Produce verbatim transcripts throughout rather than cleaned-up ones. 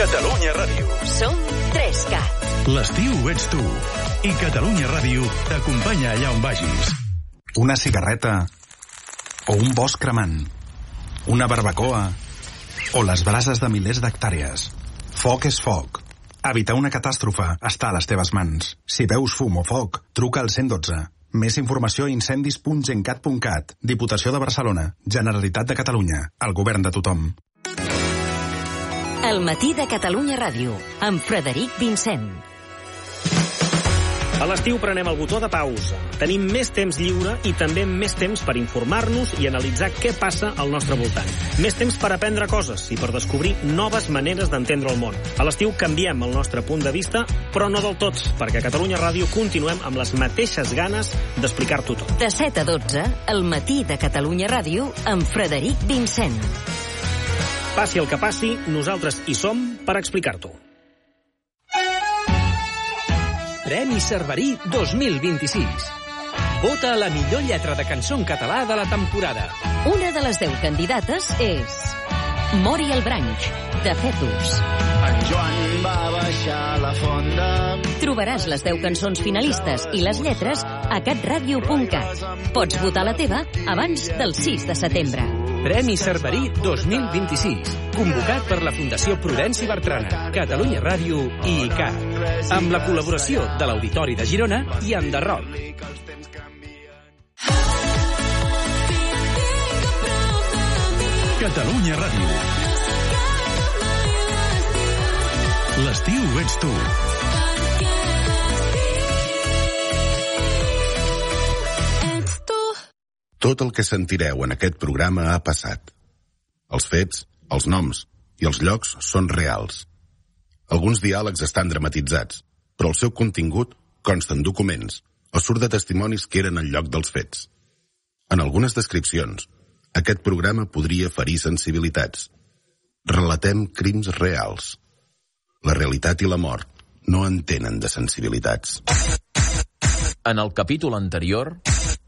Catalunya Ràdio. Som tres cat. L'estiu ets tu. I Catalunya Ràdio t'acompanya allà on vagis. Una cigarreta o un bosc cremant, una barbacoa o les brases de milers d'hectàrees. Foc és foc. Evitar una catàstrofe està a les teves mans. Si veus fum o foc, truca al cent dotze. Més informació a incendis punt gencat punt cat. Diputació de Barcelona. Generalitat de Catalunya. El govern de tothom. El matí de Catalunya Ràdio, amb Frederic Vincent. A l'estiu prenem el botó de pausa. Tenim més temps lliure i també més temps per informar-nos i analitzar què passa al nostre voltant. Més temps per aprendre coses i per descobrir noves maneres d'entendre el món. A l'estiu canviem el nostre punt de vista, però no del tot, perquè a Catalunya Ràdio continuem amb les mateixes ganes d'explicar-t'ho tot. De set a dotze, el matí de Catalunya Ràdio, amb Frederic Vincent. Passi el que passi, nosaltres hi som per explicar-t'ho. Premi Cerverí dos mil vint-i-sis. Vota a la millor lletra de cançó en català de la temporada. Una de les deu candidates és Mori el Branch, de Fetus. En Joan va baixar la fonda. Trobaràs les deu cançons finalistes i les lletres a catradio punt cat. Pots votar la teva abans del sis de setembre. Premi Cerverí dos mil vint-i-sis, convocat per la Fundació Prudenci Bertrana, Catalunya Ràdio i I C A, amb la col·laboració de l'Auditori de Girona i Enderroc. Catalunya Ràdio. L'estiu ets tu. Tot el que sentireu en aquest programa ha passat. Els fets, els noms i els llocs són reals. Alguns diàlegs estan dramatitzats, però el seu contingut consta en documents o surt de testimonis que eren al lloc dels fets. En algunes descripcions, aquest programa podria ferir sensibilitats. Relatem crims reals. La realitat i la mort no entenen de sensibilitats. En el capítol anterior...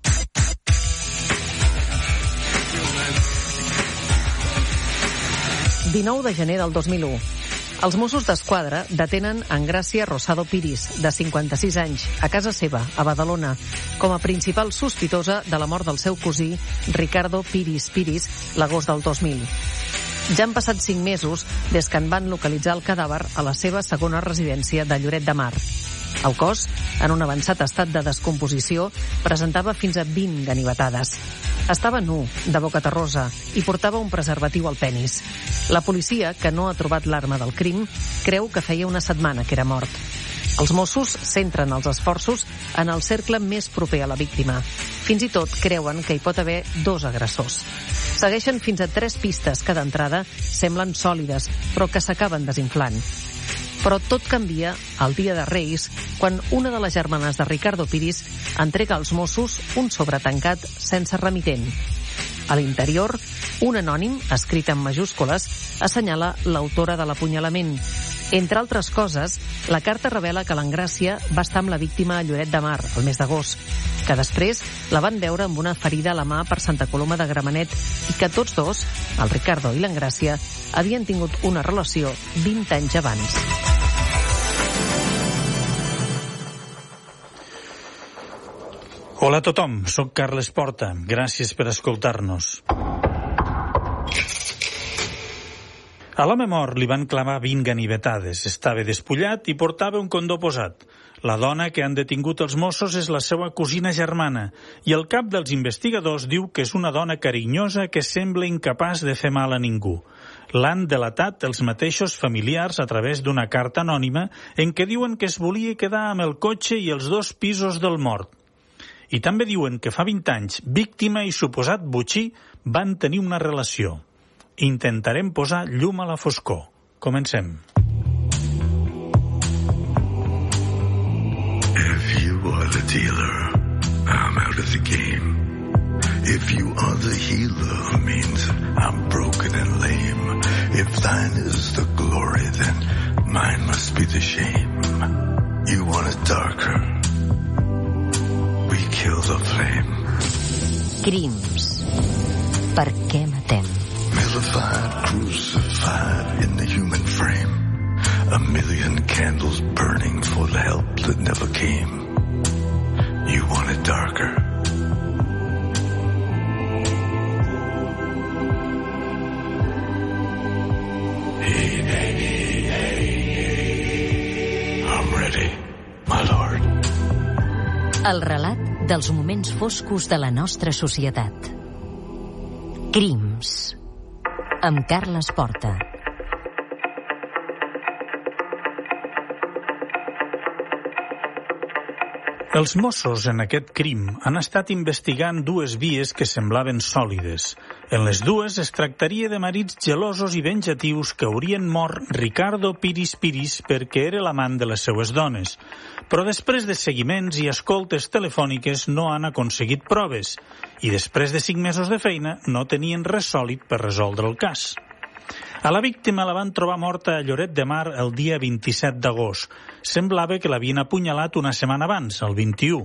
dinou de gener del dos mil u. Els Mossos d'Esquadra detenen Engràcia Rosado Piris, de cinquanta-sis anys, a casa seva, a Badalona, com a principal sospitosa de la mort del seu cosí, Ricardo Piris Piris, l'agost del dos mil. Ja han passat cinc mesos des que en van localitzar el cadàver a la seva segona residència de Lloret de Mar. El cos, en un avançat estat de descomposició, presentava fins a vint ganivetades. Estava nu, de boca terrosa, i portava un preservatiu al penis. La policia, que no ha trobat l'arma del crim, creu que feia una setmana que era mort. Els Mossos centren els esforços en el cercle més proper a la víctima. Fins i tot creuen que hi pot haver dos agressors. Segueixen fins a tres pistes que d'entrada semblen sòlides, però que s'acaben desinflant. Però tot canvia el dia de Reis, quan una de les germanes de Ricardo Piris entrega als Mossos un sobre tancat sense remitent. A l'interior, un anònim, escrit en majúscules, assenyala l'autora de l'apunyalament. Entre altres coses, la carta revela que l'Engràcia va estar amb la víctima a Lloret de Mar, el mes d'agost, que després la van veure amb una ferida a la mà per Santa Coloma de Gramenet i que tots dos, el Ricardo i l'Engràcia, havien tingut una relació vint anys abans. Hola a tothom, soc Carles Porta. Gràcies per escoltar-nos. A l'home mort li van clavar vint ganivetades. Estava despullat i portava un condó posat. La dona que han detingut els Mossos és la seva cosina germana i el cap dels investigadors diu que és una dona carinyosa que sembla incapaç de fer mal a ningú. L'han delatat els mateixos familiars a través d'una carta anònima en què diuen que es volia quedar amb el cotxe i els dos pisos del mort. I també diuen que fa vint anys, víctima i suposat botxí van tenir una relació. Intentarem posar llum a la foscor. Comencem. If you are the dealer, I'm out of the game. If you are the healer, means I'm broken and lame. If thine is the glory, then mine must be the shame. You want it darker. We kill the flame. Crims. Per què matem? Vilified, crucified in the human frame. candles burning for the help that never came. You want it darker. Hey, baby, hey, I'm ready, my lord. El relat dels moments foscos de la nostra societat. Crims. Amb Carles Porta. Els Mossos en aquest crim han estat investigant dues vies que semblaven sòlides. En les dues es tractaria de marits gelosos i venjatius que haurien mort Ricardo Piris Piris perquè era l'amant de les seues dones. Però després de seguiments i escoltes telefòniques no han aconseguit proves i després de cinc mesos de feina no tenien res sòlid per resoldre el cas. A la víctima la van trobar morta a Lloret de Mar el dia vint-i-set d'agost. Semblava que l'havien apunyalat una setmana abans, el vint-i-u.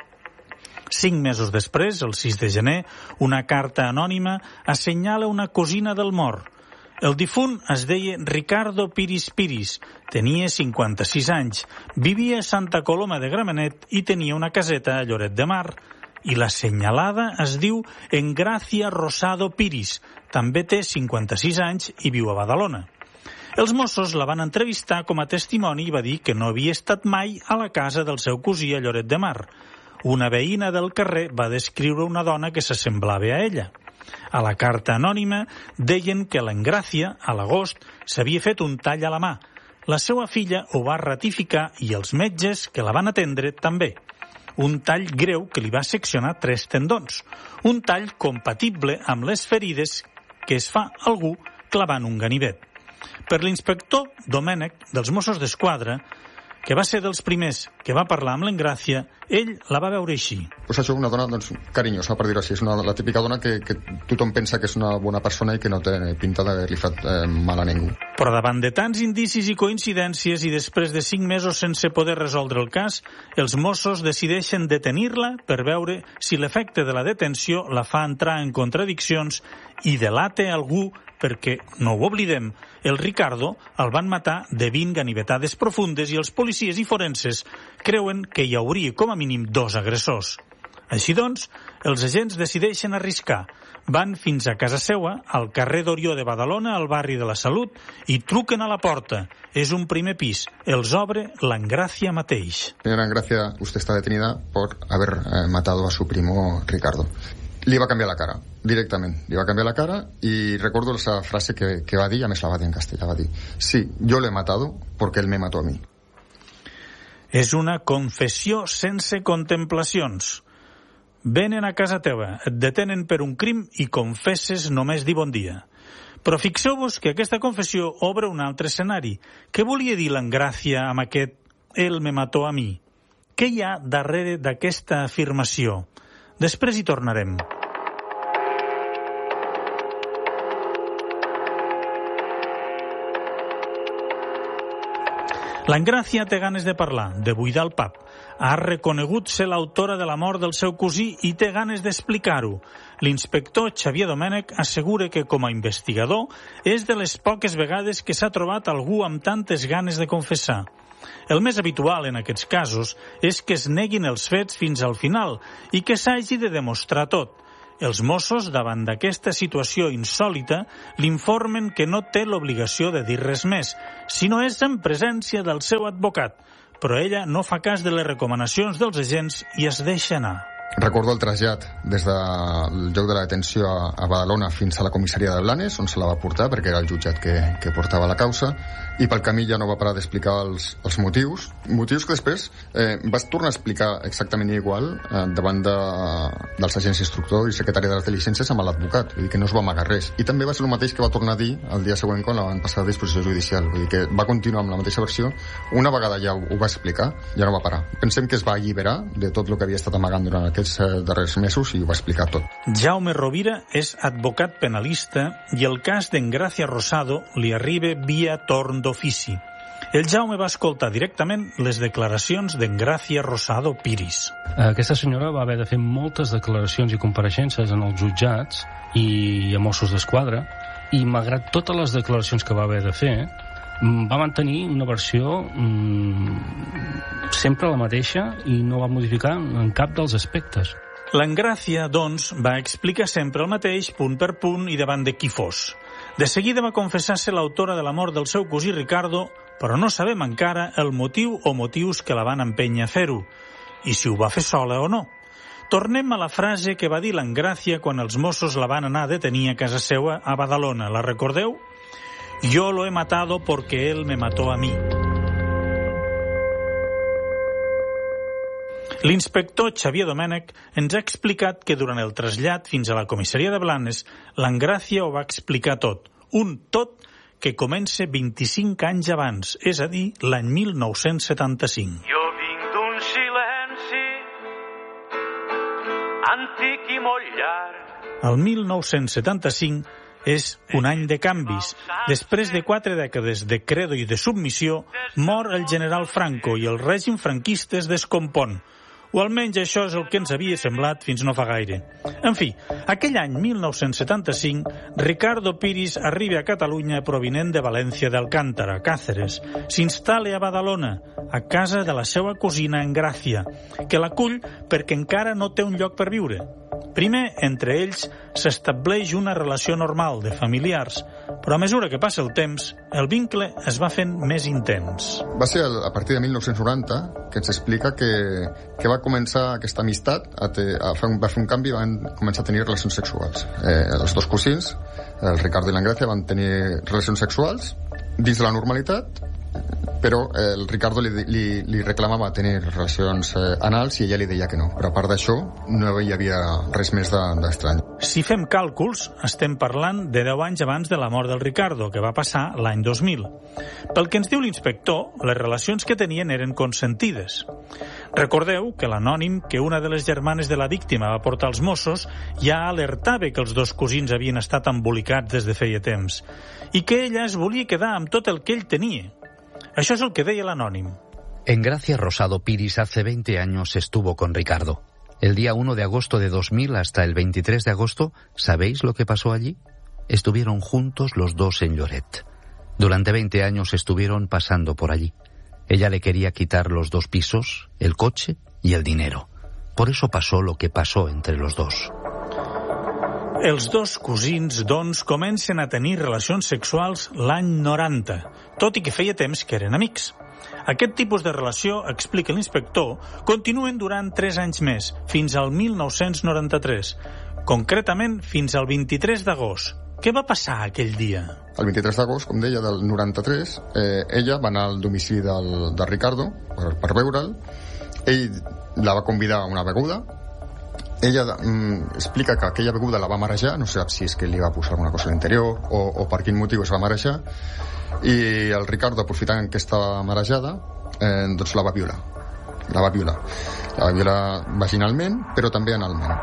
Cinc mesos després, el sis de gener, una carta anònima assenyala una cosina del mort. El difunt es deia Ricardo Piris Piris, tenia cinquanta-sis anys, vivia a Santa Coloma de Gramenet i tenia una caseta a Lloret de Mar. I l'assenyalada es diu Engracia Rosado Piris, també té cinquanta-sis anys i viu a Badalona. Els Mossos la van entrevistar com a testimoni i va dir que no havia estat mai a la casa del seu cosí a Lloret de Mar. Una veïna del carrer va descriure una dona que s'assemblava a ella. A la carta anònima deien que l'Engràcia, a l'agost, s'havia fet un tall a la mà. La seva filla ho va ratificar i els metges que la van atendre també. Un tall greu que li va seccionar tres tendons. Un tall compatible amb les ferides que es fa algú clavant un ganivet. Per l'inspector Domènec, dels Mossos d'Esquadra, que va ser dels primers que va parlar amb l'Engràcia, ell la va veure així. Pues això, una dona doncs, carinyosa, per dir-ho així. És una, la típica dona que, que tothom pensa que és una bona persona i que no té pinta d'haver-li fet eh, mal a ningú. Però davant de tants indicis i coincidències i després de cinc mesos sense poder resoldre el cas, els Mossos decideixen detenir-la per veure si l'efecte de la detenció la fa entrar en contradiccions i delata algú perquè, no ho oblidem, el Ricardo el van matar de vint ganivetades profundes i els policies i forenses creuen que hi hauria com a mínim dos agressors. Així doncs, els agents decideixen arriscar. Van fins a casa seua, al carrer d'Orió de Badalona, al barri de la Salut, i truquen a la porta. És un primer pis. Els obre l'Engràcia mateix. Señora Engràcia, usted está detenida por haber eh, matado a su primo Ricardo. Li va canviar la cara, directament. Li va canviar la cara i recordo esa frase que, que va dir, a més la va dir en castellà, va dir: sí, yo lo he matado porque él me mató a mí. És una confessió sense contemplacions. Venen a casa teva, et detenen per un crim i confesses només dir bon dia. Però fixeu-vos que aquesta confessió obre un altre escenari. Què volia dir l'Engràcia amb aquest «él me mató a mí»? Què hi ha darrere d'aquesta afirmació? Després hi tornarem. L'Engràcia té ganes de parlar, de buidar el pap. Ha reconegut ser l'autora de la mort del seu cosí i té ganes d'explicar-ho. L'inspector Xavier Domènec assegura que, com a investigador, és de les poques vegades que s'ha trobat algú amb tantes ganes de confessar. El més habitual en aquests casos és que es neguin els fets fins al final i que s'hagi de demostrar tot. Els Mossos, davant d'aquesta situació insòlita, l'informen que no té l'obligació de dir res més, si no és en presència del seu advocat, però ella no fa cas de les recomanacions dels agents i es deixa anar. Recordo el trasllat des del lloc de la detenció a Badalona fins a la comissaria de Blanes, on se la va portar, perquè era el jutjat que, que portava la causa, i pel camí ja no va parar d'explicar els, els motius, motius que després eh, vas tornar a explicar exactament igual eh, davant de, dels agents instructor i secretari de les diligències amb l'advocat, vull dir que no es va amagar res. I també va ser el mateix que va tornar a dir el dia següent quan la van passar a disposició judicial, vull dir que va continuar amb la mateixa versió, una vegada ja ho, ho va explicar, ja no va parar. Pensem que es va alliberar de tot el que havia estat amagant durant aquests darrers mesos i ho va explicar tot. Jaume Rovira és advocat penalista i el cas d'Engràcia Rosado li arriba via torn d'ofici. El Jaume va escoltar directament les declaracions d'Engràcia Rosado Piris. Aquesta senyora va haver de fer moltes declaracions i compareixences en els jutjats i a Mossos d'Esquadra, i malgrat totes les declaracions que va haver de fer, va mantenir una versió mm, sempre la mateixa i no va modificar en cap dels aspectes. L'Engràcia, doncs, va explicar sempre el mateix, punt per punt i davant de qui fos. De seguida va confessar ser l'autora de la mort del seu cosí Ricardo, però no sabem encara el motiu o motius que la van empènyer a fer-ho, i si ho va fer sola o no. Tornem a la frase que va dir l'Engràcia quan els Mossos la van anar a detenir a casa seva a Badalona. La recordeu? Yo lo he matado porque él me mató a mí. L'inspector Xavier Domènech ens ha explicat que durant el trasllat fins a la comissaria de Blanes, l'Engràcia ho va explicar tot. Un tot que comença vint-i-cinc anys abans, és a dir, l'any mil nou-cents setanta-cinc. Jo vinc d'un silenci antic i molt llarg. El mil nou-cents setanta-cinc és un any de canvis. Després de quatre dècades de credo i de submissió, mor el general Franco i el règim franquista es descompon. O almenys això és el que ens havia semblat fins no fa gaire. En fi, aquell any mil nou-cents setanta-cinc, Ricardo Piris arriba a Catalunya provinent de València d'Alcántara, Càceres. S'instal·la a Badalona, a casa de la seva cosina Engràcia, que l'acull perquè encara no té un lloc per viure. Primer, entre ells, s'estableix una relació normal de familiars, però a mesura que passa el temps, el vincle es va fent més intens. Va ser a partir de mil nou-cents noranta que ens explica que, que va començar aquesta amistat, a te, a fer un, va fer un canvi i van començar a tenir relacions sexuals. Eh, els dos cosins, el Ricardo i l'Engràcia, van tenir relacions sexuals dins de la normalitat, però el Ricardo li, li, li reclamava tenir relacions eh, anals i ella li deia que no. Però a part d'això no hi havia res més d'estrany. Si fem càlculs, estem parlant de deu anys abans de la mort del Ricardo, que va passar l'any dos mil. Pel que ens diu l'inspector, les relacions que tenien eren consentides. Recordeu que l'anònim que una de les germanes de la víctima va portar als Mossos ja alertava que els dos cosins havien estat embolicats des de feia temps i que ella es volia quedar amb tot el que ell tenia. Això es el que deia l'anònim. Engràcia Rosado Piris hace veinte años estuvo con Ricardo. El día uno de agosto de dos mil hasta el veintitrés de agosto, ¿sabéis lo que pasó allí? Estuvieron juntos los dos en Lloret. Durante veinte años estuvieron pasando por allí. Ella le quería quitar los dos pisos, el coche y el dinero. Por eso pasó lo que pasó entre los dos. Els dos cosins, doncs, comencen a tenir relacions sexuals l'any noranta, tot i que feia temps que eren amics. Aquest tipus de relació, explica l'inspector, continuen durant tres anys més, fins al mil nou-cents noranta-tres, concretament fins al vint-i-tres d'agost. Què va passar aquell dia? El vint-i-tres d'agost, com deia, del noranta-tres, eh, ella va anar al domicili del, de Ricardo per, per veure'l. Ell la va convidar a una beguda. Ella mm, explica que aquella beguda la va marejar, no sap si és que li va posar alguna cosa a l'interior o, o per quin motiu es va marejar, i el Ricardo, aprofitant que estava marejada, eh, doncs la va violar. La va violar. La va violar vaginalment, però també analment.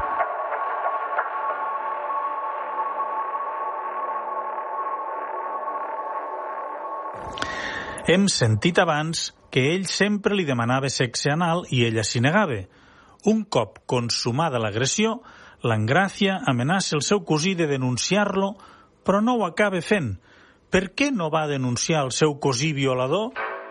Hem sentit abans que ell sempre li demanava sexe anal i ella s'hi negava. Un cop consumada l'agressió, l'Engràcia amenaça el seu cosí de denunciar-lo, però no ho acaba fent. Per què no va denunciar el seu cosí violador?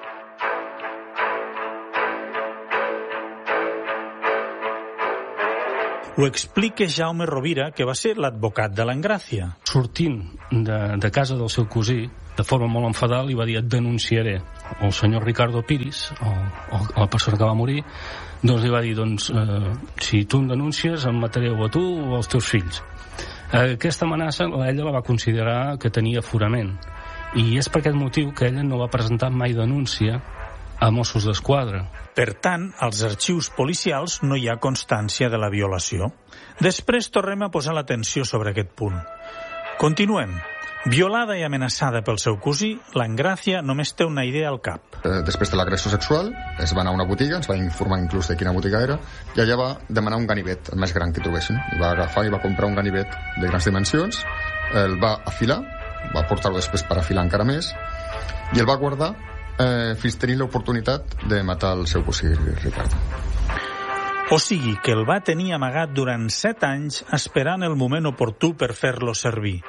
Ho explica Jaume Rovira, que va ser l'advocat de l'Engràcia. Sortint de, de casa del seu cosí, de forma molt enfadada, li va dir: et denunciaré. El senyor Ricardo Piris, o, o la persona que va morir, doncs li va dir: doncs, eh, si tu em denuncies, em mataré o a tu o als teus fills. Eh, aquesta amenaça ella la va considerar que tenia aforament, i és per aquest motiu que ella no va presentar mai denúncia a Mossos d'Esquadra. Per tant, als arxius policials no hi ha constància de la violació. Després tornem a posar l'atenció sobre aquest punt. Continuem. Violada i amenaçada pel seu cosí, l'Engràcia només té una idea al cap. Eh, després de l'agressió sexual, es va anar a una botiga, ens va informar inclús de quina botiga era, i allà va demanar un ganivet, el més gran que trobessin. I va agafar i va comprar un ganivet de grans dimensions, el va afilar, va portar-lo després per afilar encara més, i el va guardar eh, fins tenir l'oportunitat de matar el seu cosí Ricardo. O sigui que el va tenir amagat durant set anys esperant el moment oportú per fer-lo servir.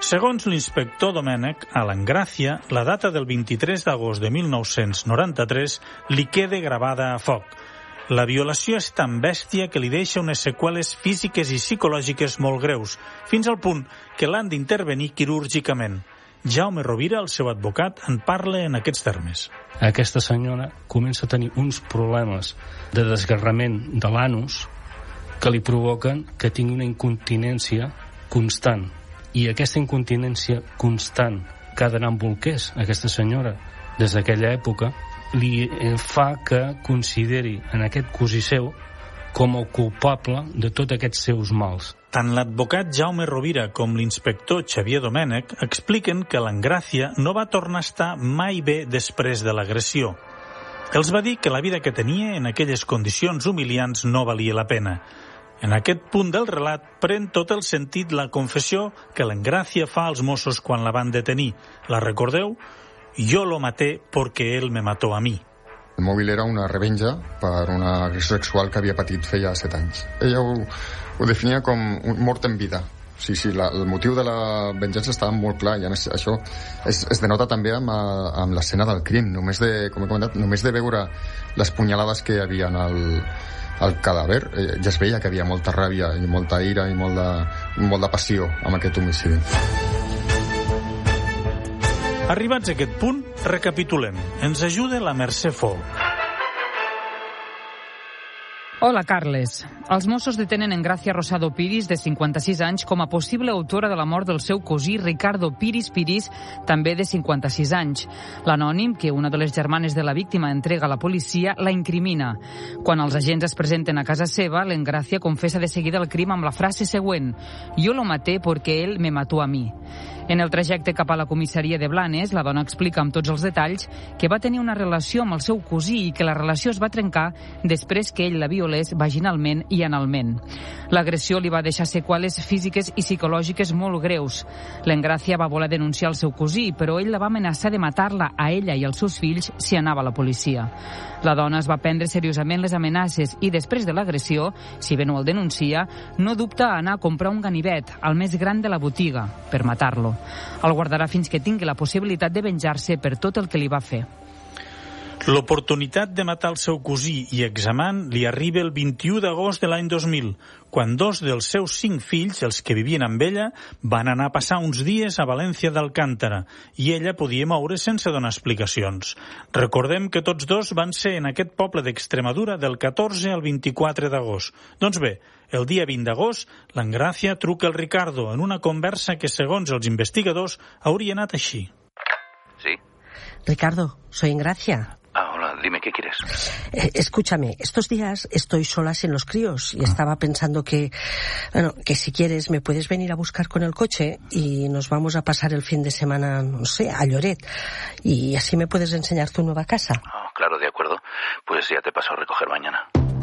Segons l'inspector Domènech, a l'Engràcia, la data del vint-i-tres d'agost de mil nou-cents noranta-tres li queda gravada a foc. La violació és tan bèstia que li deixa unes seqüeles físiques i psicològiques molt greus, fins al punt que l'han d'intervenir quirúrgicament. Jaume Rovira, el seu advocat, en parla en aquests termes. Aquesta senyora comença a tenir uns problemes de desgarrament de l'anus que li provoquen que tingui una incontinència constant. I aquesta incontinència constant que ha d'anar amb bolquers, aquesta senyora, des d'aquella època, li fa que consideri en aquest cosí seu com el culpable de tots aquests seus mals. Tant l'advocat Jaume Rovira com l'inspector Xavier Domènech expliquen que l'Engràcia no va tornar a estar mai bé després de l'agressió. Els va dir que la vida que tenia en aquelles condicions humiliants no valia la pena. En aquest punt del relat pren tot el sentit la confessió que l'Engràcia fa als Mossos quan la van detenir. La recordeu? Jo lo maté porque él me mató a mí. El mòbil era una revenja per una agressió sexual que havia patit feia set anys. Ella ho, ho definia com un mort en vida. Sí, sí, la, el motiu de la venjança estava molt clar i a més això es, es denota també amb, amb l'escena del crim. Només de, com he comentat, només de veure les punyalades que hi havia en el, el cadàver, eh, ja es veia que havia molta ràbia i molta ira i molt de, molt de passió amb aquest homicidi. Arribats a aquest punt, recapitulem. Ens ajuda la Mercè Folk. Hola, Carles. Els Mossos detenen Engràcia Rosado Piris, de cinquanta-sis anys, com a possible autora de la mort del seu cosí Ricardo Piris Piris, també de cinquanta-sis anys. L'anònim, que una de les germanes de la víctima entrega a la policia, la incrimina. Quan els agents es presenten a casa seva, l'Engràcia confessa de seguida el crim amb la frase següent: «Jo lo maté porque él me mató a mí». En el trajecte cap a la comissaria de Blanes, la dona explica amb tots els detalls que va tenir una relació amb el seu cosí i que la relació es va trencar després que ell la violés vaginalment i analment. L'agressió li va deixar seqüeles físiques i psicològiques molt greus. L'Engràcia va voler denunciar el seu cosí, però ell la va amenaçar de matar-la a ella i als seus fills si anava a la policia. La dona es va prendre seriosament les amenaces i després de l'agressió, si bé no el denuncia, no dubta a anar a comprar un ganivet, el més gran de la botiga, per matar-lo. El guardarà fins que tingui la possibilitat de venjar-se per tot el que li va fer. L'oportunitat de matar el seu cosí i examant li arriba el vint-i-u d'agost de l'any dos mil, quan dos dels seus cinc fills, els que vivien amb ella, van anar a passar uns dies a València d'Alcántara i ella podia moure sense donar explicacions. Recordem que tots dos van ser en aquest poble d'Extremadura del catorze al vint-i-quatre d'agost. Doncs bé, el dia vint d'agost, l'Engràcia truca al Ricardo en una conversa que, segons els investigadors, hauria anat així. Sí. Ricardo, soy Engracia. Ah, hola, dime, ¿qué quieres? Eh, escúchame, estos días estoy sola sin los críos y estaba pensando que, bueno, que si quieres me puedes venir a buscar con el coche y nos vamos a pasar el fin de semana, no sé, a Lloret. Y así me puedes enseñar tu nueva casa. Oh, claro, de acuerdo. Pues ya te paso a recoger mañana.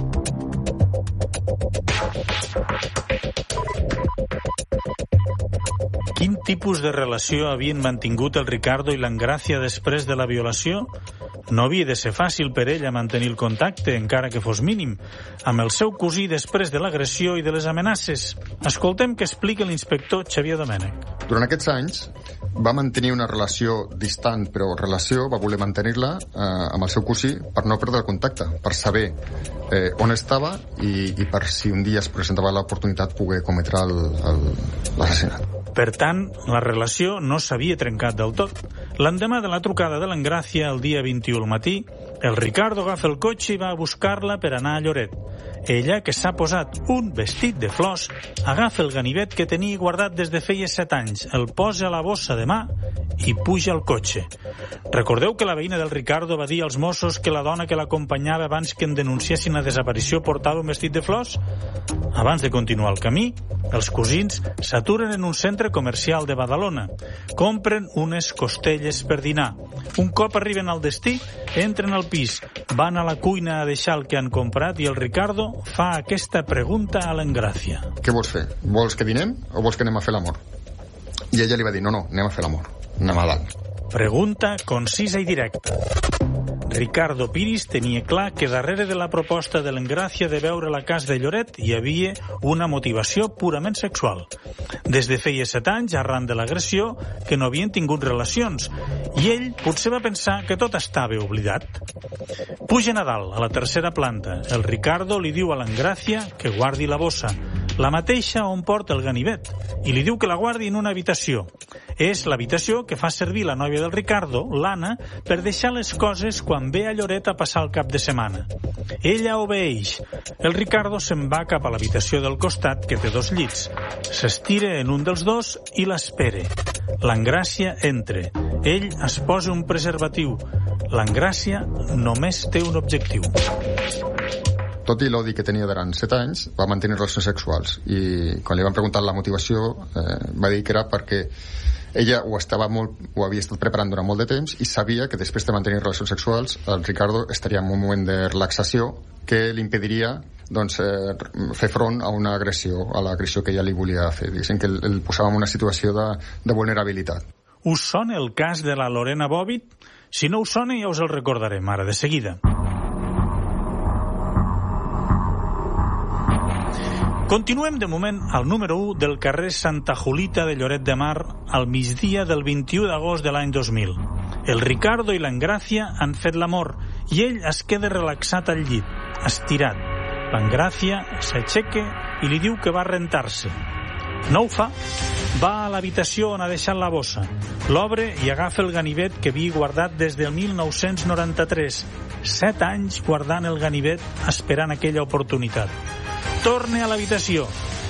Quin tipus de relació havien mantingut el Ricardo i l'Engràcia després de la violació? No havia de ser fàcil per ella mantenir el contacte, encara que fos mínim, amb el seu cosí després de l'agressió i de les amenaces. Escoltem què explica l'inspector Xavier Domènech. Durant aquests anys va mantenir una relació distant, però relació va voler mantenir-la eh, amb el seu cosí per no perdre el contacte, per saber eh, on estava i, i per si un dia es presentava l'oportunitat poder cometre l'assassinat. Per tant, la relació no s'havia trencat del tot. L'endemà de la trucada de l'Engràcia, el dia vint-i-u al matí, el Ricardo agafa el cotxe i va a buscar-la per anar a Lloret. Ella, que s'ha posat un vestit de flors, agafa el ganivet que tenia guardat des de feia set anys, el posa a la bossa de mà i puja al cotxe. Recordeu que la veïna del Ricardo va dir als Mossos que la dona que l'acompanyava abans que en denunciessin la desaparició portava un vestit de flors? Abans de continuar el camí, els cosins s'aturen en un centre comercial de Badalona. Compren unes costelles per dinar. Un cop arriben al destí, entren al pis, van a la cuina a deixar el que han comprat i el Ricardo fa aquesta pregunta a l'Engràcia. Què vols fer? Vols que dinem o vols que anem a fer l'amor? I ella li va dir, no, no, anem a fer l'amor. Anem a dalt. Pregunta concisa i directa. Ricardo Piris tenia clar que darrere de la proposta de l'Engràcia de veure la casa de Lloret hi havia una motivació purament sexual. Des de feia set anys, arran de l'agressió, que no havien tingut relacions, i ell potser va pensar que tot estava oblidat. Pugen a dalt, a la tercera planta. El Ricardo li diu a l'Engràcia que guardi la bossa, la mateixa on porta el ganivet, i li diu que la guardi en una habitació. És l'habitació que fa servir la nòvia del Ricardo, l'Anna, per deixar les coses quan ve a Lloret a passar el cap de setmana. Ella obeeix. El Ricardo se'n va cap a l'habitació del costat, que té dos llits. S'estira en un dels dos i l'espera. L'Engràcia entra. Ell es posa un preservatiu. L'Engràcia només té un objectiu. Tot i l'odi que tenia durant set anys, va mantenir relacions sexuals. I quan li van preguntar la motivació, eh, va dir que era perquè ella ho, estava molt, ho havia estat preparant durant molt de temps i sabia que després de mantenir relacions sexuals el Ricardo estaria en un moment de relaxació que li impediria doncs, eh, fer front a una agressió, a l'agressió que ella li volia fer. Diguéssim que el, el posava en una situació de, de vulnerabilitat. Us sona el cas de la Lorena Bòbit? Si no us sona ja us el recordarem ara de seguida. Continuem de moment al número u del carrer Santa Julita de Lloret de Mar al migdia del vint-i-u d'agost de l'any dos mil. El Ricardo i l'Engràcia han fet l'amor i ell es queda relaxat al llit, estirat. L'Engràcia s'aixeca i li diu que va rentar-se. No ho fa. Va a l'habitació on ha deixat la bossa. L'obre i agafa el ganivet que havia guardat des del mil nou-cents noranta-tres. Set anys guardant el ganivet esperant aquella oportunitat. Torna a l'habitació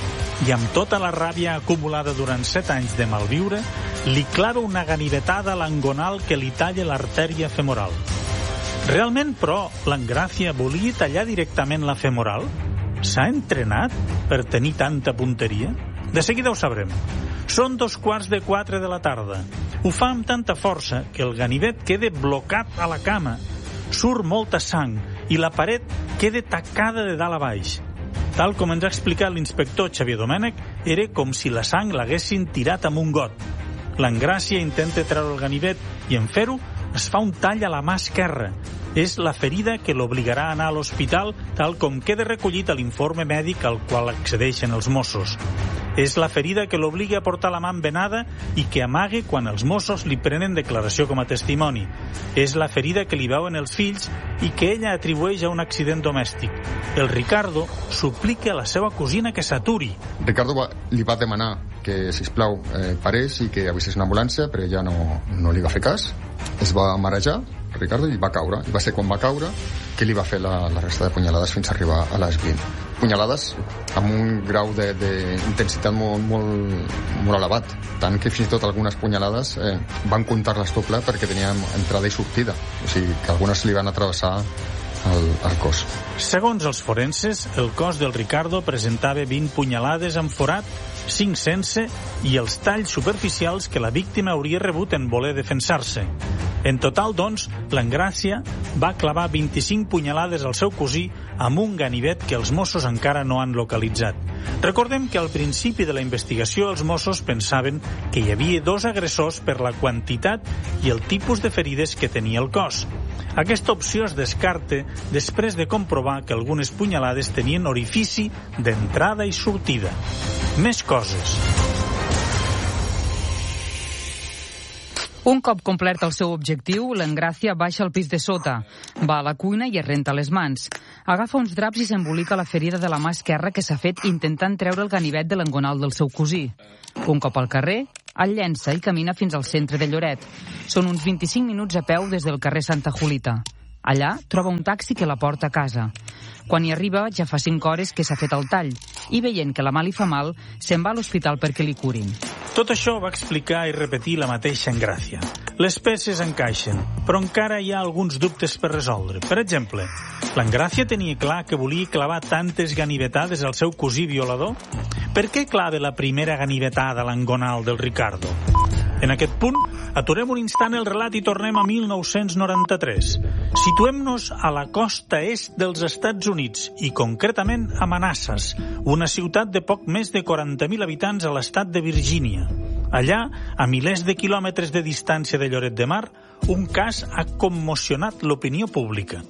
i amb tota la ràbia acumulada durant set anys de malviure li clava una ganivetada a l'angonal que li talla l'artèria femoral. Realment, però, l'Engràcia volia tallar directament la femoral? S'ha entrenat per tenir tanta punteria? De seguida ho sabrem. Són dos quarts de quatre de la tarda. Ho fa amb tanta força que el ganivet queda blocat a la cama. Surt molta sang i la paret queda tacada de dalt a baix. Tal com ens ha explicat l'inspector Xavier Domènech, era com si la sang l'haguessin tirat amb un got. L'Engràcia intenta treure el ganivet i en fer-ho es fa un tall a la mà esquerra. És la ferida que l'obligarà a anar a l'hospital tal com queda recollit a l'informe mèdic al qual accedeixen els Mossos. És la ferida que l'obliga a portar la mà embenada i que amague quan els Mossos li prenen declaració com a testimoni. És la ferida que li veuen els fills i que ella atribueix a un accident domèstic. El Ricardo suplica a la seva cosina que s'aturi. Ricardo va, li va demanar que, sisplau, eh, parés i que avisés una ambulància, però ella no, no li va fer cas. Es va marejar, Ricardo, i va caure. I va ser quan va caure que li va fer la, la resta de punyalades fins a arribar a les vint. Punyalades amb un grau d'intensitat molt, molt, molt elevat, tant que fins i tot algunes punyalades eh, van comptar-les doble perquè tenien entrada i sortida, o sigui que algunes li van atravessar el, el cos. Segons els forenses, el cos del Ricardo presentava vint punyalades amb forat, cinc sense i els talls superficials que la víctima hauria rebut en voler defensar-se. En total, doncs, l'Engràcia va clavar vint-i-cinc punyalades al seu cosí amb un ganivet que els Mossos encara no han localitzat. Recordem que al principi de la investigació els Mossos pensaven que hi havia dos agressors per la quantitat i el tipus de ferides que tenia el cos. Aquesta opció es descarta després de comprovar que algunes punyalades tenien orifici d'entrada i sortida. Més coses. Un cop complert el seu objectiu, l'Engràcia baixa al pis de sota, va a la cuina i es renta les mans. Agafa uns draps i s'embolica la ferida de la mà esquerra que s'ha fet intentant treure el ganivet de l'engonal del seu cosí. Un cop al carrer, el llença i camina fins al centre de Lloret. Són uns vint-i-cinc minuts a peu des del carrer Santa Julita. Allà troba un taxi que la porta a casa. Quan hi arriba ja fa cinc hores que s'ha fet el tall i veient que la mà li fa mal, se'n va a l'hospital perquè li curin. Tot això va explicar i repetir la mateixa Engràcia. Les peces encaixen, però encara hi ha alguns dubtes per resoldre. Per exemple, l'Engràcia tenia clar que volia clavar tantes ganivetades al seu cosí violador? Per què clava la primera ganivetada a l'engonal del Ricardo? En aquest punt, aturem un instant el relat i tornem a mil nou-cents noranta-tres. Situem-nos a la costa est dels Estats Units i concretament a Manassas, una ciutat de poc més de quaranta mil habitants a l'estat de Virgínia. Allà, a milers de quilòmetres de distància de Lloret de Mar, un cas ha commocionat l'opinió pública.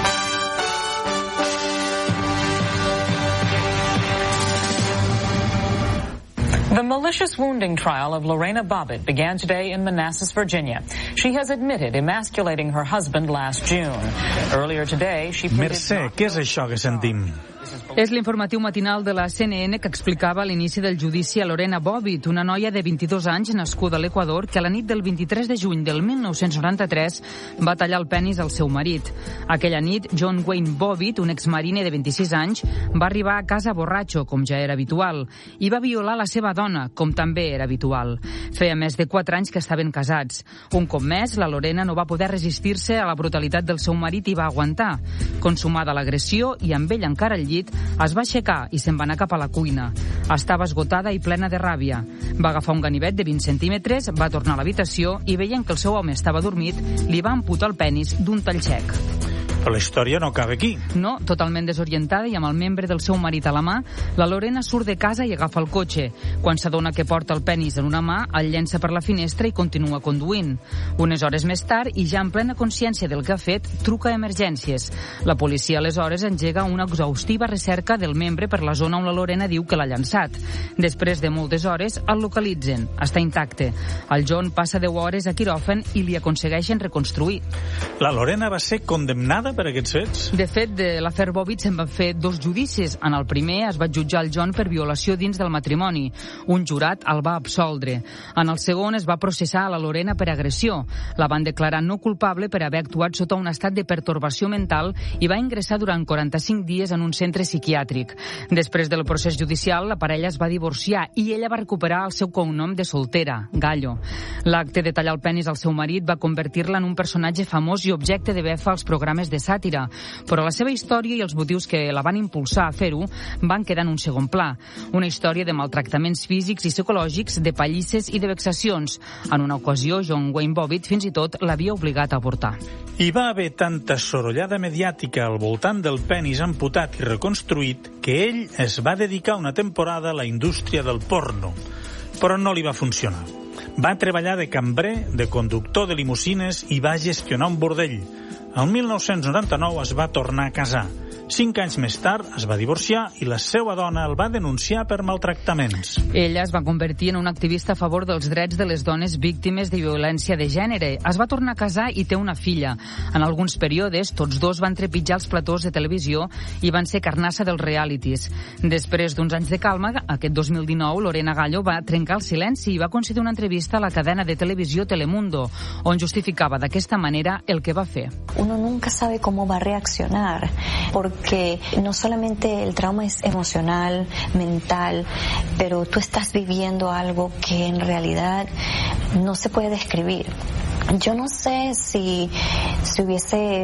The malicious wounding trial of Lorena Bobbitt began today in Manassas, Virginia. She has admitted emasculating her husband last June. Earlier today, she pleaded... Mercè, què és això que sentim? És l'informatiu matinal de la C N N que explicava l'inici del judici a Lorena Bobbitt, una noia de vint-i-dos anys nascuda a l'Equador que a la nit del vint-i-tres de juny del mil nou-cents noranta-tres va tallar el penis al seu marit. Aquella nit, John Wayne Bobbitt, un exmarine de vint-i-sis anys, va arribar a casa borratxo, com ja era habitual, i va violar la seva dona, com també era habitual. Feia més de quatre anys que estaven casats. Un cop més, la Lorena no va poder resistir-se a la brutalitat del seu marit i va aguantar. Consumada l'agressió i amb ell encara al llit, es va aixecar i se'n va anar cap a la cuina. Estava esgotada i plena de ràbia. Va agafar un ganivet de vint centímetres, va tornar a l'habitació i veient que el seu home estava dormit, li va amputar el penis d'un tall sec. Però la història no acaba aquí. No, totalment desorientada i amb el membre del seu marit a la mà, la Lorena surt de casa i agafa el cotxe. Quan s'adona que porta el penis en una mà, el llença per la finestra i continua conduint. Unes hores més tard, i ja en plena consciència del que ha fet, truca a emergències. La policia aleshores engega una exhaustiva recerca del membre per la zona on la Lorena diu que l'ha llançat. Després de moltes hores, el localitzen. Està intacte. El John passa deu hores a quiròfan i li aconsegueixen reconstruir. La Lorena va ser condemnada per aquests fets? De fet, de l'afer Bobbitt se'n van fer dos judicis. En el primer es va jutjar el John per violació dins del matrimoni. Un jurat el va absoldre. En el segon es va processar a la Lorena per agressió. La van declarar no culpable per haver actuat sota un estat de pertorbació mental i va ingressar durant quaranta-cinc dies en un centre psiquiàtric. Després del procés judicial, la parella es va divorciar i ella va recuperar el seu cognom de soltera, Gallo. L'acte de tallar el penis al seu marit va convertir-la en un personatge famós i objecte de befa als programes de sàtira, però la seva història i els motius que la van impulsar a fer-ho van quedar en un segon pla. Una història de maltractaments físics i psicològics, de pallisses i de vexacions. En una ocasió, John Wayne Bobbitt fins i tot l'havia obligat a avortar. Hi va haver tanta sorollada mediàtica al voltant del penis amputat i reconstruït que ell es va dedicar una temporada a la indústria del porno, però no li va funcionar. Va treballar de cambrer, de conductor de limusines i va gestionar un bordell. El mil nou-cents noranta-nou es va tornar a casar. Cinc anys més tard es va divorciar i la seva dona el va denunciar per maltractaments. Ella es va convertir en una activista a favor dels drets de les dones víctimes de violència de gènere. Es va tornar a casar i té una filla. En alguns períodes, tots dos van trepitjar els platós de televisió i van ser carnassa dels realities. Després d'uns anys de calma, aquest dos mil dinou, Lorena Gallo va trencar el silenci i va concedir una entrevista a la cadena de televisió Telemundo, on justificava d'aquesta manera el que va fer. Uno nunca sabe cómo va a reaccionar, porque que no solamente el trauma es emocional, mental, pero tú estás viviendo algo que en realidad no se puede describir. Yo no sé si, si hubiese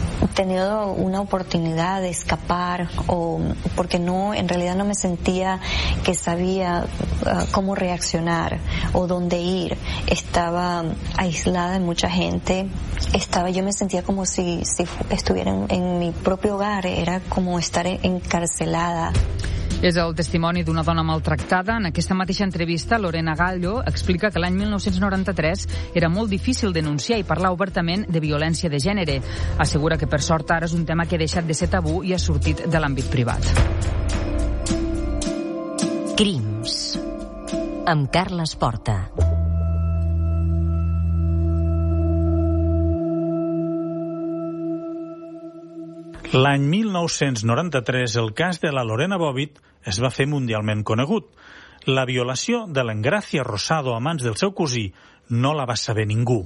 tenido una oportunidad de escapar o porque no, en realidad no me sentía que sabía uh, cómo reaccionar o dónde ir. Estaba aislada de mucha gente. Estaba, yo me sentía como si, si estuviera en, en mi propio hogar. Era como estar encarcelada. És el testimoni d'una dona maltractada. En aquesta mateixa entrevista, Lorena Gallo explica que l'any mil nou-cents noranta-tres era molt difícil denunciar i parlar obertament de violència de gènere. Assegura que, per sort, ara és un tema que ha deixat de ser tabú i ha sortit de l'àmbit privat. Crims. Amb Carles Porta. L'any mil nou-cents noranta-tres, el cas de la Lorena Bobbitt es va fer mundialment conegut. La violació de l'Engracia Rosado a mans del seu cosí no la va saber ningú.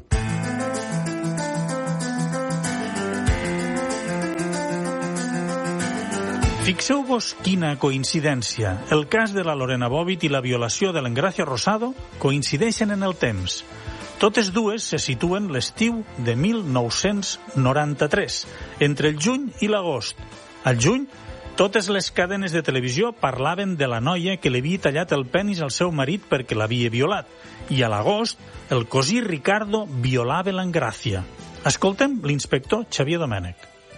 Fixeu-vos quina coincidència. El cas de la Lorena Bobbitt i la violació de l'Engracia Rosado coincideixen en el temps. Totes dues se situen l'estiu de mil nou-cents noranta-tres, entre el juny i l'agost. Al juny, totes les cadenes de televisió parlaven de la noia que li havia tallat el penis al seu marit perquè l'havia violat. I a l'agost, el cosí Ricardo violava l'Engracia. Escoltem l'inspector Xavier Domènech.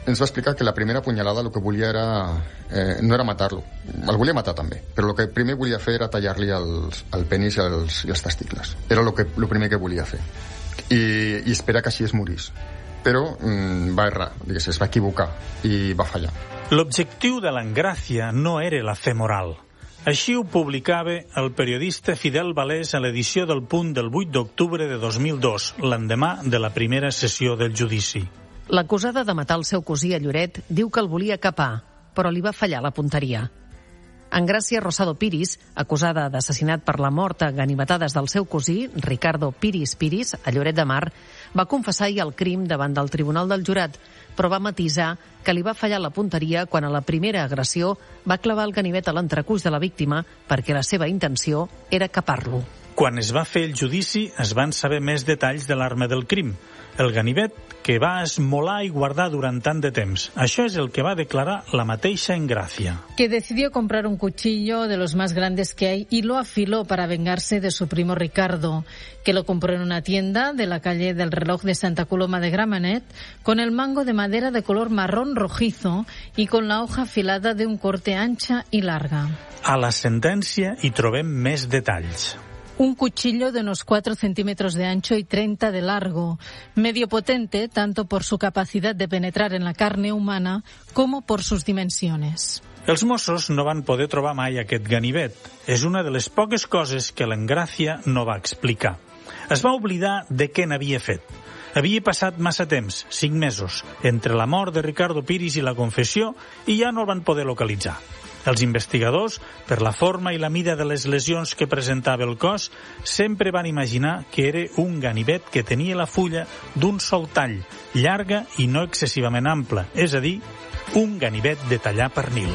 ens va explicar que la primera punyalada el que volia era eh, no era matar-lo, el volia matar també, però el que primer volia fer era tallar-li els, el penis i els, i els testicles. Era el que, lo primer que volia fer. I, i espera que així es morís. Però mm, va errar, digues, es va equivocar i va fallar. L'objectiu de l'Engràcia no era la fe moral. Així ho publicava el periodista Fidel Valés a l'edició del Punt del vuit d'octubre de dos mil dos, l'endemà de la primera sessió del judici. L'acusada de matar el seu cosí a Lloret diu que el volia capar, però li va fallar la punteria. Engràcia Rosado Piris, acusada d'assassinat per la mort a ganivetades del seu cosí, Ricardo Piris Piris, a Lloret de Mar, va confessar ahir el crim davant del Tribunal del Jurat, però va matisar que li va fallar la punteria quan a la primera agressió va clavar el ganivet a l'entrecuix de la víctima perquè la seva intenció era capar-lo. Quan es va fer el judici es van saber més detalls de l'arma del crim, el ganivet que va esmolar y guardar durant tant de temps. Això és el que va declarar la mateixa Engràcia. Que decidió comprar un cuchillo de los más grandes que hay y lo afiló para vengarse de su primo Ricardo, que lo compró en una tienda de la calle del Reloj de Santa Coloma de Gramenet, con el mango de madera de color marrón rojizo y con la hoja afilada de un corte ancha y larga. A la sentència hi trobem més detalls. Un cuchillo de unos cuatro centímetros de ancho y treinta de largo, medio potente tanto por su capacidad de penetrar en la carne humana como por sus dimensiones. Els Mossos no van poder trobar mai aquest ganivet. És una de les poques coses que l'Engràcia no va explicar. Es va oblidar de què n'havia fet. Havia passat massa temps, cinc mesos, entre la mort de Ricardo Piris i la confessió, i ja no el van poder localitzar. Els investigadors, per la forma i la mida de les lesions que presentava el cos, sempre van imaginar que era un ganivet que tenia la fulla d'un sol tall, llarga i no excessivament ampla, és a dir, un ganivet de tallar pernil.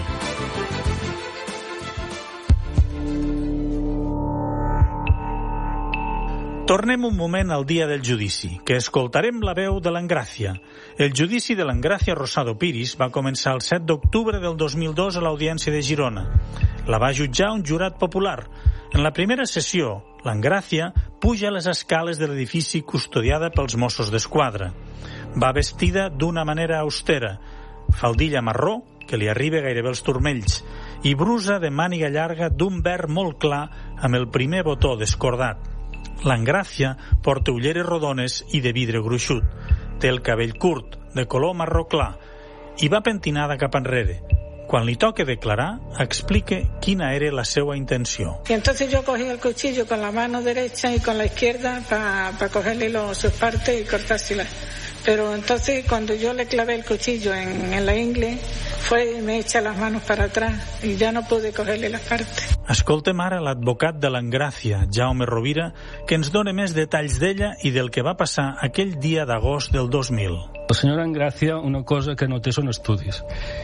Tornem un moment al dia del judici, que escoltarem la veu de l'Engràcia. El judici de l'Engràcia Rosado Piris va començar el set d'octubre del dos mil dos a l'Audiència de Girona. La va jutjar un jurat popular. En la primera sessió, l'Engràcia puja a les escales de l'edifici custodiada pels Mossos d'Esquadra. Va vestida d'una manera austera, faldilla marró, que li arriba gairebé als turmells, i brusa de màniga llarga d'un verd molt clar amb el primer botó descordat. L'Engràcia porta ulleres rodones i de vidre gruixut. Té el cabell curt, de color marró clar, i va pentinada cap enrere. Quan li toca declarar, explica quina era la seva intenció. Y entonces yo cogí el cuchillo con la mano derecha y con la izquierda para pa cogerle los, sus partes y cortárselas. Pero entonces cuando yo le clavé el cuchillo en, en la ingle, fue y me echa las manos para atrás y ya no pude cogerle las partes. Escoltem ara l'advocat de l'Engràcia, Jaume Rovira, que ens dona més detalls d'ella i del que va passar aquell dia d'agost del dos mil. La senyora Engràcia, una cosa que no té són estudis.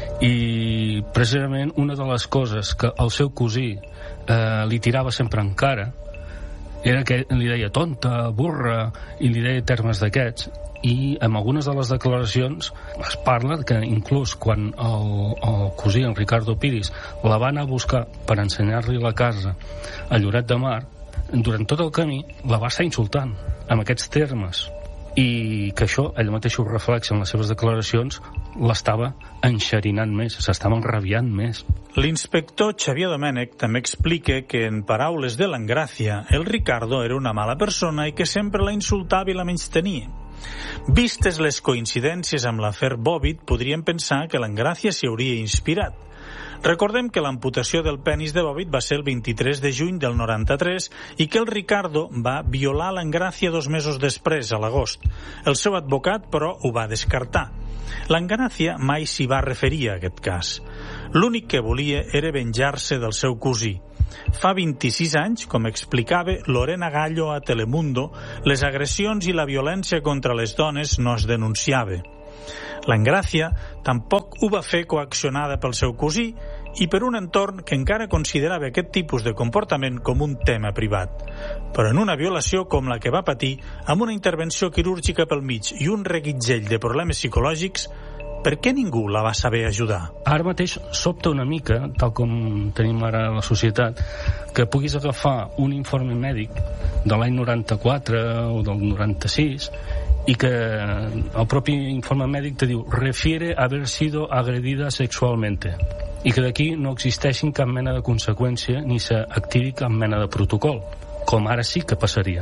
I precisament una de les coses que el seu cosí eh, li tirava sempre en cara era que li deia tonta, burra, i li deia termes d'aquests. I en algunes de les declaracions es parla que inclús quan el, el cosí, el Ricardo Piris, la va anar a buscar per ensenyar-li la casa a Lloret de Mar, durant tot el camí la va estar insultant amb aquests termes, i que això, ell mateix ho reflexa en les seves declaracions, l'estava enxerinant més, s'estava enrabiant més. L'inspector Xavier Domènech també explica que, en paraules de l'Engràcia, el Ricardo era una mala persona i que sempre la insultava i la menystenia. Vistes les coincidències amb l'afer Bòbit, podríem pensar que l'Engràcia s'hi hauria inspirat. Recordem que l'amputació del penis de Bòbit va ser el vint-i-tres de juny del noranta-tres i que el Ricardo va violar l'Engràcia dos mesos després, a l'agost. El seu advocat, però, ho va descartar. L'Engràcia mai s'hi va referir a aquest cas. L'únic que volia era venjar-se del seu cosí. Fa vint-i-sis anys, com explicava Lorena Gallo a Telemundo, les agressions i la violència contra les dones no es denunciava. L'Engràcia tampoc ho va fer coaccionada pel seu cosí i per un entorn que encara considerava aquest tipus de comportament com un tema privat. Però en una violació com la que va patir, amb una intervenció quirúrgica pel mig i un reguitzell de problemes psicològics, per què ningú la va saber ajudar? Ara mateix sobta una mica, tal com tenim ara a la societat, que puguis agafar un informe mèdic de l'any noranta-quatre o del noranta-sis i que el propi informe mèdic te diu refiere haber sido agredida sexualmente i que d'aquí no existeixin cap mena de conseqüència ni s'activi cap mena de protocol, com ara sí que passaria.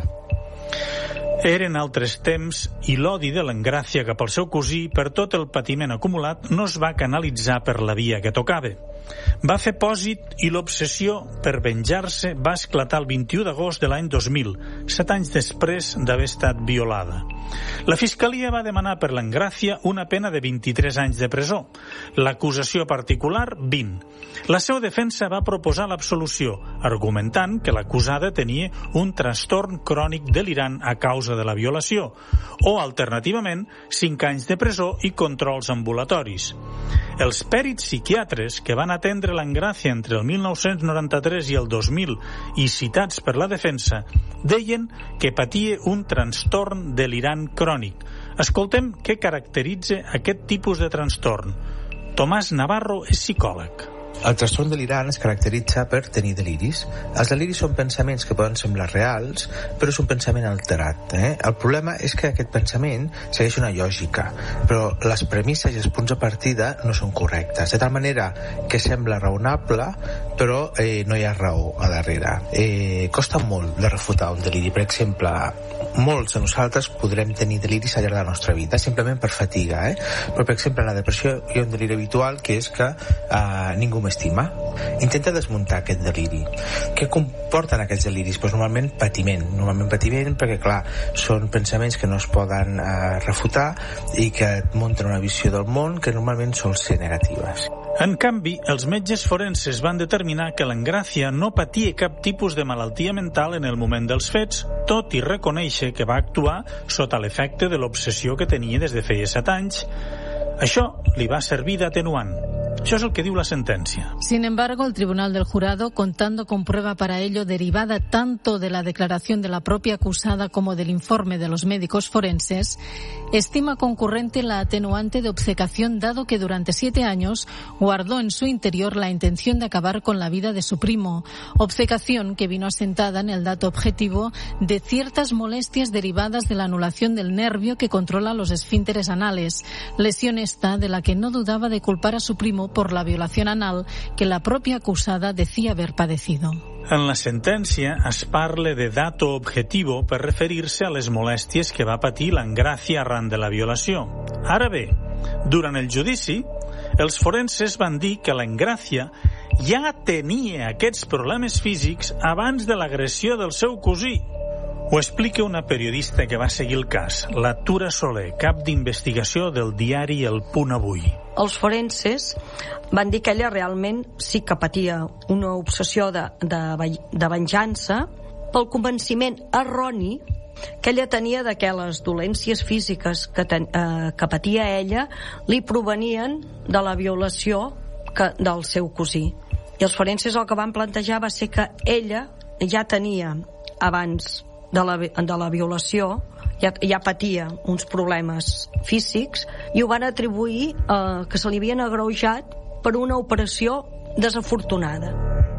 Eren altres temps i l'odi de l'Engràcia cap al seu cosí per tot el patiment acumulat no es va canalitzar per la via que tocava. Va fer pòsit i l'obsessió per venjar-se va esclatar el vint-i-u d'agost de l'any dos mil, set anys després d'haver estat violada. La Fiscalia va demanar per l'Engràcia una pena de vint-i-tres anys de presó. L'acusació particular, vint. La seva defensa va proposar l'absolució, argumentant que l'acusada tenia un trastorn crònic delirant a causa de la violació, o, alternativament, cinc anys de presó i controls ambulatoris. Els pèrits psiquiatres que van atendre l'Engràcia entre el mil nou-cents noranta-tres i el dos mil i citats per la defensa deien que patia un trastorn delirant crònic. Escoltem què caracteritza aquest tipus de trastorn. Tomàs Navarro és psicòleg. El trastorn delirant es caracteritza per tenir deliris. Els deliris són pensaments que poden semblar reals, però és un pensament alterat. Eh? El problema és que aquest pensament segueix una lògica, però les premisses i els punts de partida no són correctes, de tal manera que sembla raonable, però eh, no hi ha raó a darrere. Eh, costa molt de refutar un deliri. Per exemple, molts de nosaltres podrem tenir deliris al llarg de la nostra vida, simplement per fatiga. Eh? Però, per exemple, en la depressió hi ha un deliri habitual que és que eh, ningú m'estima. Intenta desmuntar aquest deliri. Què comporten aquests deliris? Pues normalment patiment. Normalment patiment perquè, clar, són pensaments que no es poden eh, refutar i que et munten una visió del món que normalment sol ser negatives. En canvi, els metges forenses van determinar que l'Engràcia no patia cap tipus de malaltia mental en el moment dels fets, tot i reconèixer que va actuar sota l'efecte de l'obsessió que tenia des de feia set anys. Això li va servir d'atenuant. Això es el que diu la sentencia. Sin embargo, el Tribunal del Jurado, contando con prueba para ello derivada tanto de la declaración de la propia acusada como del informe de los médicos forenses, estima concurrente la atenuante de obcecación, dado que durante siete años guardó en su interior la intención de acabar con la vida de su primo. Obcecación que vino asentada en el dato objetivo de ciertas molestias derivadas de la anulación del nervio que controla los esfínteres anales, lesión esta de la que no dudaba de culpar a su primo por la violación anal que la propia acusada decía haber padecido. En la sentència es parla de dato objetivo per referir-se a les molèsties que va patir l'Engràcia arran de la violació. Ara bé, durant el judici, els forenses van dir que l'Engràcia ja tenia aquests problemes físics abans de l'agressió del seu cosí. Ho explica una periodista que va seguir el cas, la Tura Soler, cap d'investigació del diari El Punt Avui. Els forenses van dir que ella realment sí que patia una obsessió de, de, de venjança pel convenciment erroni que ella tenia de que les dolències físiques que, ten, eh, que patia ella li provenien de la violació que, del seu cosí. I els forenses el que van plantejar va ser que ella ja tenia abans de la, de la violació ja, ja patia uns problemes físics i ho van atribuir eh, que se li havien agreujat per una operació desafortunada.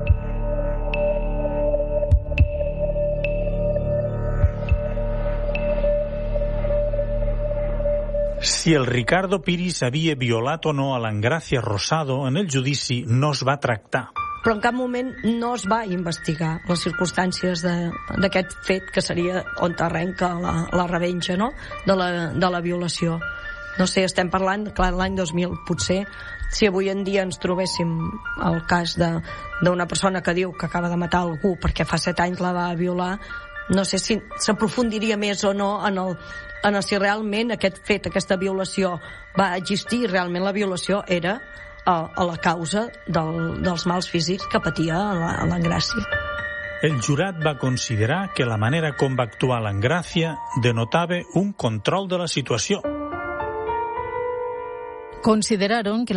Si el Ricardo Piris havia violat o no a l'Engràcia Rosado en el judici no es va tractar. Però en cap moment no es va investigar les circumstàncies d'aquest fet que seria on arrenca la, la revenja, no? de, la, de la violació. No sé, estem parlant, clar, l'any dos mil, potser si avui en dia ens trobéssim el cas d'una persona que diu que acaba de matar algú perquè fa set anys la va violar, no sé si s'aprofundiria més o no en el, en el si realment aquest fet, aquesta violació va existir i realment la violació era a, a la causa del, dels mals físics que patia l'Engràcia. El jurat va considerar que la manera com va actuar l'Engràcia denotava un control de la situació. Consideraron que